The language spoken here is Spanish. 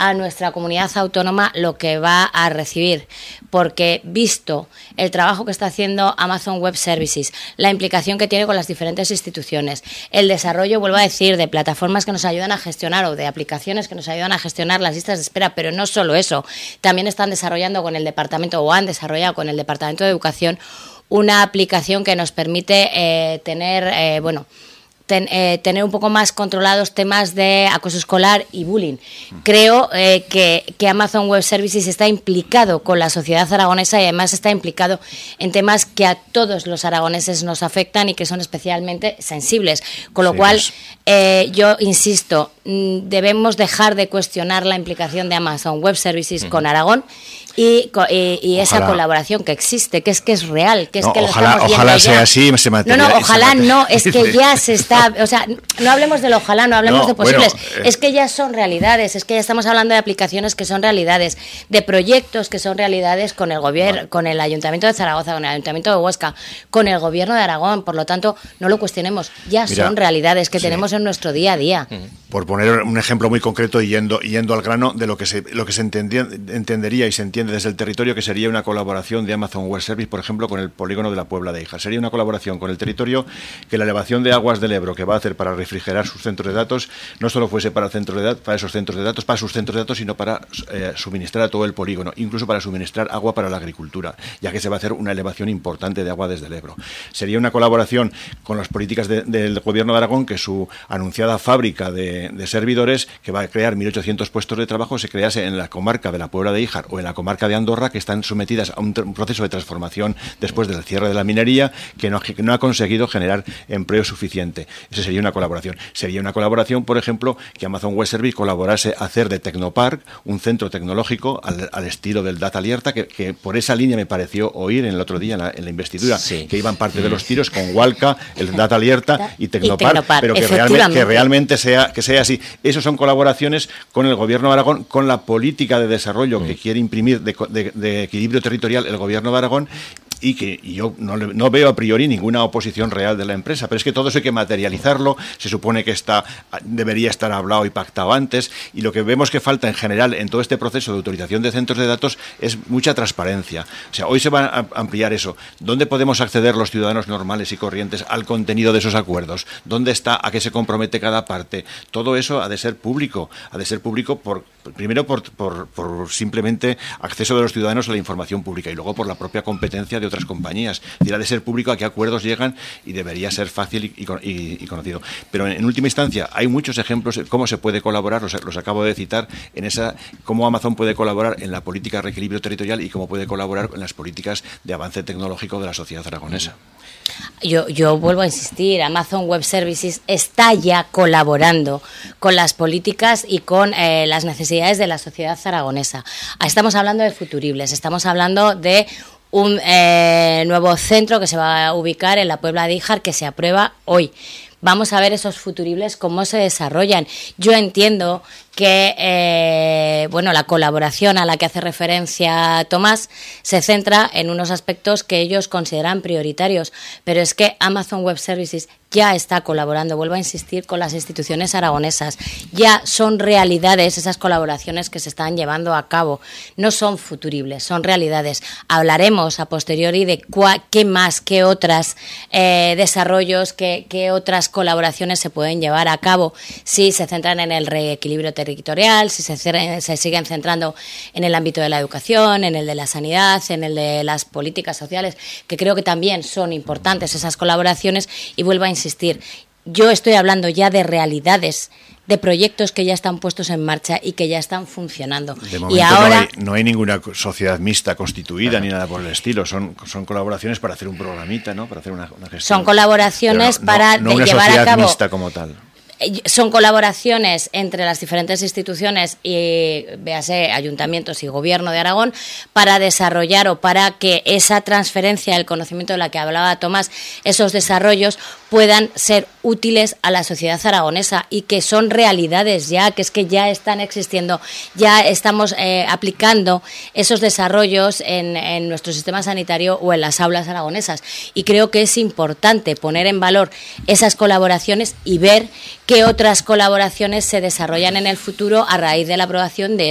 a nuestra comunidad autónoma lo que va a recibir, porque visto el trabajo que está haciendo Amazon Web Services, la implicación que tiene con las diferentes instituciones, el desarrollo, vuelvo a decir, de plataformas que nos ayudan a gestionar o de aplicaciones que nos ayudan a gestionar las listas de espera, pero no solo eso, también están desarrollando con el departamento o han desarrollado con el Departamento de Educación una aplicación que nos permite tener un poco más controlados temas de acoso escolar y bullying. Creo que Amazon Web Services está implicado con la sociedad aragonesa y además está implicado en temas que a todos los aragoneses nos afectan y que son especialmente sensibles. Con lo cual, yo insisto, debemos dejar de cuestionar la implicación de Amazon Web Services con Aragón y esa colaboración que existe, que es real, que es que ojalá sea así, se materializa. Ojalá no, es que ya se está, o sea, no hablemos del ojalá, no hablemos de posibles, es que ya son realidades, es que ya estamos hablando de aplicaciones que son realidades, de proyectos que son realidades con el gobierno, con el Ayuntamiento de Zaragoza, con el Ayuntamiento de Huesca, con el Gobierno de Aragón, por lo tanto, no lo cuestionemos, ya son realidades que tenemos en nuestro día a día. Por poner un ejemplo muy concreto y yendo al grano de lo que se entendería y se entiende desde el territorio, que sería una colaboración de Amazon Web Service, por ejemplo, con el polígono de la Puebla de Híjar. Sería una colaboración con el territorio que la elevación de aguas del Ebro que va a hacer para refrigerar sus centros de datos no solo fuese para esos centros de datos, para sus centros de datos, sino para suministrar a todo el polígono, incluso para suministrar agua para la agricultura, ya que se va a hacer una elevación importante de agua desde el Ebro. Sería una colaboración con las políticas del Gobierno de Aragón, que su anunciada fábrica de servidores, que va a crear 1.800 puestos de trabajo, se crease en la comarca de la Puebla de Híjar o en la comarca de Andorra, que están sometidas a un proceso de transformación después del cierre de la minería, que no ha conseguido generar empleo suficiente. Esa sería una colaboración. Sería una colaboración, por ejemplo, que Amazon Web Service colaborase a hacer de Tecnopark un centro tecnológico al estilo del Data Alerta, que por esa línea me pareció oír en el otro día en la investidura, que iban parte de los tiros con Walca, el Data Alerta y Tecnopark, pero que realmente sea así. Esas son colaboraciones con el Gobierno de Aragón, con la política de desarrollo que quiere imprimir de equilibrio territorial el Gobierno de Aragón, y yo no veo a priori ninguna oposición real de la empresa, pero es que todo eso hay que materializarlo, se supone que debería estar hablado y pactado antes, y lo que vemos que falta en general en todo este proceso de autorización de centros de datos es mucha transparencia. O sea, hoy se va a ampliar eso. ¿Dónde podemos acceder los ciudadanos normales y corrientes al contenido de esos acuerdos? ¿Dónde está? ¿A qué se compromete cada parte? Todo eso ha de ser público primero por simplemente acceso de los ciudadanos a la información pública y luego por la propia competencia de otras compañías. Es decir, ha de ser público a qué acuerdos llegan y debería ser fácil y conocido. Pero en última instancia hay muchos ejemplos de cómo se puede colaborar, los acabo de citar, cómo Amazon puede colaborar en la política de reequilibrio territorial y cómo puede colaborar en las políticas de avance tecnológico de la sociedad aragonesa. Yo vuelvo a insistir, Amazon Web Services está ya colaborando con las políticas y con las necesidades de la sociedad aragonesa. Estamos hablando de futuribles, estamos hablando de un nuevo centro que se va a ubicar en la Puebla de Híjar, que se aprueba hoy. Vamos a ver esos futuribles cómo se desarrollan. Yo entiendo que la colaboración a la que hace referencia Tomás se centra en unos aspectos que ellos consideran prioritarios, pero es que Amazon Web Services ya está colaborando, vuelvo a insistir, con las instituciones aragonesas. Ya son realidades esas colaboraciones que se están llevando a cabo. No son futuribles, son realidades. Hablaremos a posteriori de qué más, qué otras desarrollos, qué otras colaboraciones se pueden llevar a cabo si se centran en el reequilibrio territorial, si se siguen centrando en el ámbito de la educación, en el de la sanidad, en el de las políticas sociales, que creo que también son importantes esas colaboraciones, y vuelvo a insistir, yo estoy hablando ya de realidades, de proyectos que ya están puestos en marcha y que ya están funcionando. De momento y ahora no hay ninguna sociedad mixta constituida ni nada por el estilo. Son colaboraciones para hacer un programita, ¿no? Para hacer una gestión. Son colaboraciones para llevar a cabo. No una sociedad mixta como tal. Son colaboraciones entre las diferentes instituciones y, véase, ayuntamientos y Gobierno de Aragón, para desarrollar o para que esa transferencia del conocimiento de la que hablaba Tomás, esos desarrollos puedan ser útiles a la sociedad aragonesa y que son realidades ya, que es que ya están existiendo, ya estamos aplicando esos desarrollos en nuestro sistema sanitario o en las aulas aragonesas. Y creo que es importante poner en valor esas colaboraciones y ver qué otras colaboraciones se desarrollan en el futuro a raíz de la aprobación de